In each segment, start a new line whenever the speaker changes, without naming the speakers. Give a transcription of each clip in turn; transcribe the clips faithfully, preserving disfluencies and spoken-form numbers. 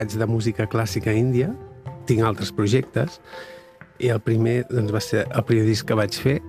faig de música clàssica índia, tinc altres projectes, i el primer doncs, va ser el primer disc que vaig fer,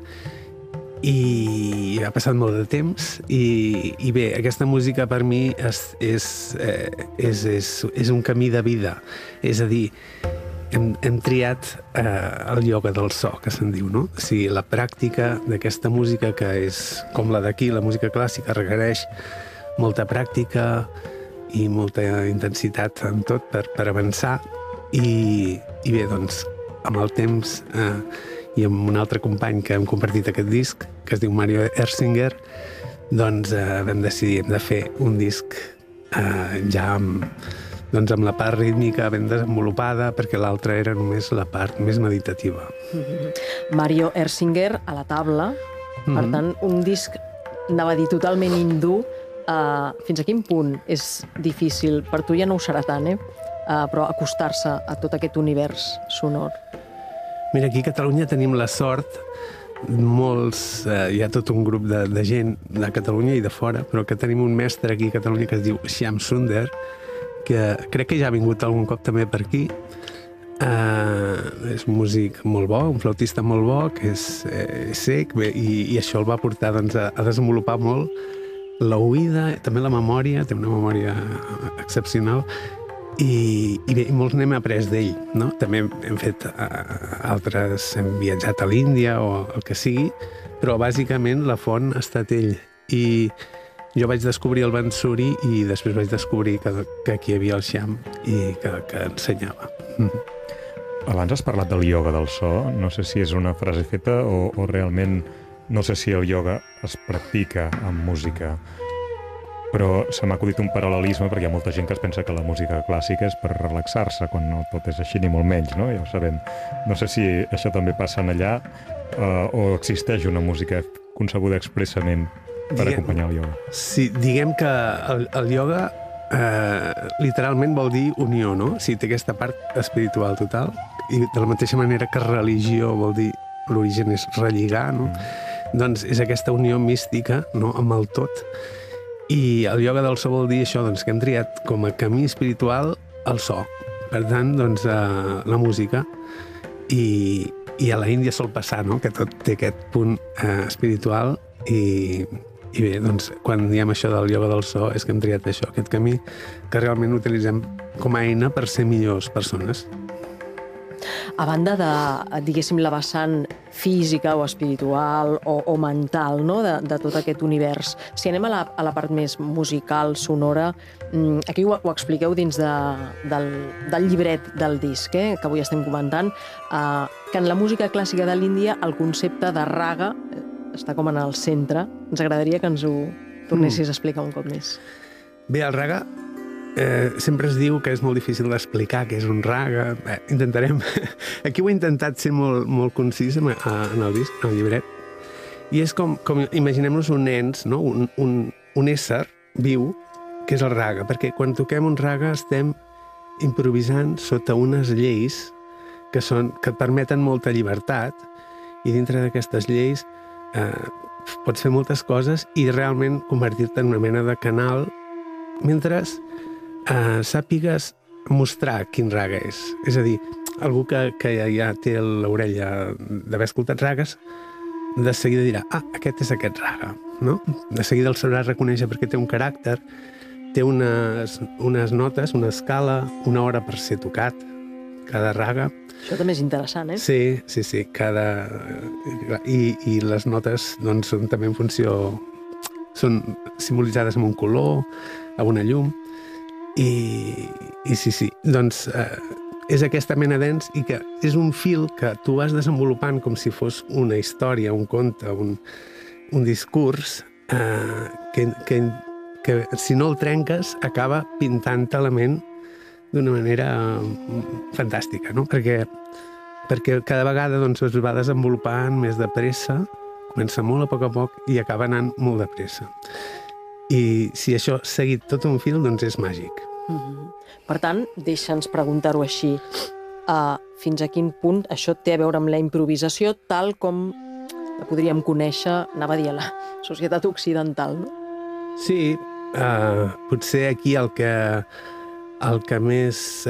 i ha passat molt de temps, i, i bé, aquesta música per mi és, és, eh, és, és, és un camí de vida, és a dir, hem, hem triat eh, el ioga del so, que se'n diu, no? O sigui, la pràctica d'aquesta música que és com la d'aquí, la música clàssica, requereix molta pràctica i molta intensitat en tot per, per avançar, i, i bé, doncs, amb el temps eh, i amb un altre company que hem compartit aquest disc, que es diu Mario Ersinger, doncs eh, vam decidir hem de fer un disc eh, ja amb, doncs, amb la part rítmica ben desenvolupada, perquè l'altra era només la part més meditativa.
Mm-hmm. Mario Ersinger a la tabla, mm-hmm. Per tant, un disc, anava a dir, totalment hindú. Uh, fins a quin punt és difícil, per tu ja no ho serà tant, eh? Uh, però acostar-se a tot aquest univers sonor?
Mira, aquí a Catalunya tenim la sort, molts, eh, hi ha tot un grup de, de gent de Catalunya i de fora, però que tenim un mestre aquí a Catalunya que es diu Shyam Sunder, que crec que ja ha vingut algun cop també per aquí. Uh, és un músic molt bo, un flautista molt bo, que és eh, sec, bé, i, i això el va portar doncs, a, a desenvolupar molt l'oïda, també la memòria, té una memòria excepcional, i, i bé, molts n'hem après d'ell, no? També hem fet uh, altres, hem viatjat a l'Índia o el que sigui, però bàsicament la font ha estat ell. I jo vaig descobrir el Bansuri i després vaig descobrir que, que aquí hi havia el Shyam i que, que ensenyava.
Abans has parlat del ioga del so, no sé si és una frase feta o, o realment no sé si el ioga es practica amb música, però se m'ha acudit un paral·lelisme perquè hi ha molta gent que es pensa que la música clàssica és per relaxar-se, quan no tot és així ni molt menys, no? Ja ho sabem. No sé si això també passa en allà eh, o existeix una música concebuda expressament per diguem, acompanyar el ioga.
Sí, diguem que el, el ioga eh, literalment vol dir unió, no? O sigui, té aquesta part espiritual total, i de la mateixa manera que religió vol dir l'origen és relligar, no? Mm. Doncs és aquesta unió mística, no?, amb el tot. I el ioga del so vol dir això, doncs, que hem triat com a camí espiritual el so. Per tant, doncs, eh, la música. I, i a la Índia sol passar, no?, que tot té aquest punt eh, espiritual, i, i bé, doncs, quan diem això del ioga del so és que hem triat això, aquest camí que realment utilitzem com a eina per ser millors persones.
A banda de, diguéssim, la vessant física o espiritual o, o mental, no?, de, de tot aquest univers, si anem a la, a la part més musical, sonora, aquí ho, ho expliqueu dins de, del, del llibret del disc, eh, que avui estem comentant, eh, que en la música clàssica de l'Índia el concepte de raga està com en el centre. Ens agradaria que ens ho tornessis a explicar un cop més.
Bé, el raga Eh, sempre es diu que és molt difícil d'explicar què és un raga. Eh, intentarem... Aquí ho he intentat ser molt, molt concís en, en el disc, en el llibret. I és com, com imaginem-nos un ens, no? un, un, un ésser viu, que és el raga, perquè quan toquem un raga estem improvisant sota unes lleis que, són, que et permeten molta llibertat, i dintre d'aquestes lleis eh, pots fer moltes coses i realment convertir-te en una mena de canal mentre Uh, sàpigues mostrar quin raga és. És a dir, algú que, que ja, ja té l'orella d'haver escoltat ragues, de seguida dirà, ah, aquest és aquest raga, no? De seguida el sabrà reconèixer perquè té un caràcter, té unes, unes notes, una escala, una hora per ser tocat, cada raga.
Això també és interessant, eh?
Sí, sí, sí, cada... I, i les notes, doncs, són també en funció... Són simbolitzades amb un color, amb una llum. I, i sí, sí, doncs eh, és aquesta mena d'ens i que és un fil que tu vas desenvolupant com si fos una història, un conte, un, un discurs eh, que, que, que si no el trenques acaba pintant-te la ment d'una manera fantàstica, no? Perquè, perquè cada vegada doncs, es va desenvolupant més de pressa, comença molt a poc a poc i acaba anant molt de pressa. I si això ha seguit tot un fil, doncs és màgic.
Mm-hmm. Per tant, deixa'ns preguntar-ho així. Uh, fins a quin punt això té a veure amb la improvisació tal com la podríem conèixer, anava a dir, a la societat occidental, no?
Sí, uh, potser aquí el que, el que més